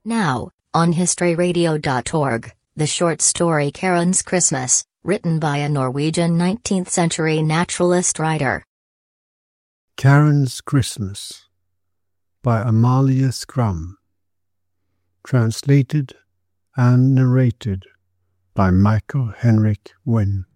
Now, on historyradio.org, the short story Karen's Christmas, written by a Norwegian 19th-century naturalist writer. Karen's Christmas by Amalie Skram. Translated and narrated by Michael Henrik Wynne.